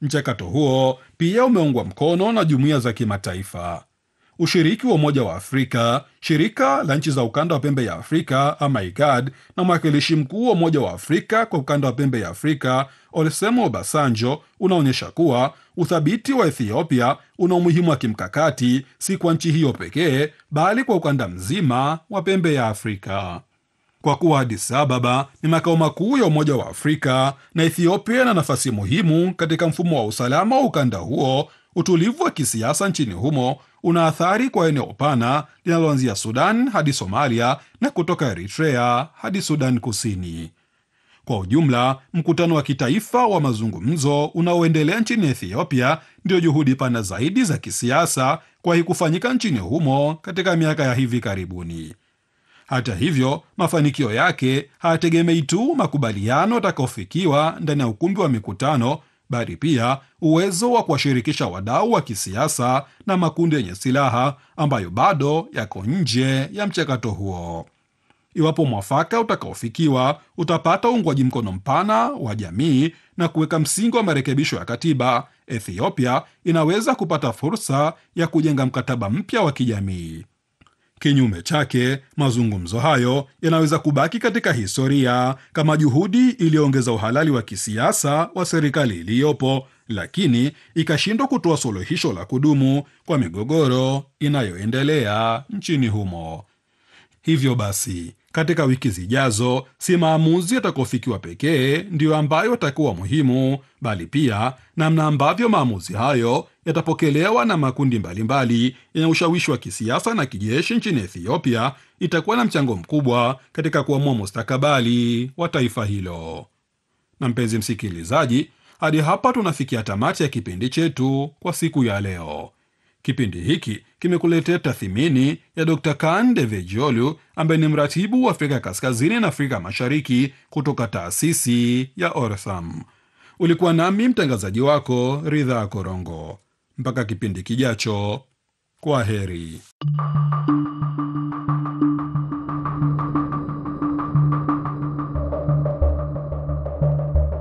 Mchakato huo pia umeungwa mkono na jumuiya za kimataifa. Ushiriki wa Umoja wa Afrika, shirika la nchi za ukanda wa pembe ya Afrika ama IGAD, na mwakilishi mkuu wa Umoja wa Afrika kwa ukanda wa pembe ya Afrika Olusegun Obasanjo unaonyesha kuwa uthabiti wa Ethiopia una umuhimu wa kimkakati, si kwa nchi hiyo pekee, bali kwa ukanda mzima wa pembe ya Afrika. Kwa kuwa Addis Ababa ni makao makuu ya Umoja wa Afrika na Ethiopia ina nafasi muhimu katika mfumo wa usalama wa ukanda huo, utulivu wa kisiasa nchini humo una athari kwa eneo pana linaloanzia Sudan hadi Somalia na kutoka Eritrea hadi Sudan Kusini. Kwa ujumla, mkutano wa kitaifa wa mazungumzo unaoendelea nchini Ethiopia ndio juhudi pana zaidi za kisiasa kuwahi kufanyika nchini humo katika miaka ya hivi karibuni. Hata hivyo, mafanikio yake hayategemei tu makubaliano yatakayofikiwa ndani ya ukumbi wa mikutano, bali pia uwezo wa kuwashirikisha wadau wa kisiasa na makundi yenye silaha ambayo bado yako nje ya mchakato huo. Iwapo mwafaka utakaofikiwa utapata uungwaji mkono mpana wa jamii na kuweka msingi wa marekebisho ya katiba, Ethiopia inaweza kupata fursa ya kujenga mkataba mpya wa kijamii. Kinyume chake, mazungumzo hayo yanaweza kubaki katika historia kama juhudi iliyoongeza uhalali wa kisiasa wa serikali iliyopo, lakini ikashindwa kutoa suluhisho la kudumu kwa migogoro inayoendelea nchini humo. Hivyo basi, katika wiki zijazo, si maamuzi yatakayofikiwa pekee ndiyo ambayo yatakuwa muhimu, bali pia namna ambavyo maamuzi hayo yatapokelewa na makundi mbalimbali yenye ushawishi wa kisiasa na kijeshi nchini Ethiopia itakuwa na mchango mkubwa katika kuamua mustakabali wa taifa hilo. Na mpenzi msikilizaji, hadi hapa tunafikia tamati ya kipindi chetu kwa siku ya leo. Kipindi hiki kimekuletea tathmini ya Dr. Khan Devejiolu ambaye ni mratibu wa Afrika Kaskazini na Afrika Mashariki kutoka taasisi ya Ortham. Ulikuwa nami mtangazaji wako Ridha Korongo. Mpaka kipindi kijacho, kwa heri.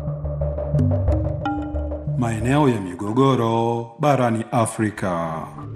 Maeneo ya migogoro barani Afrika.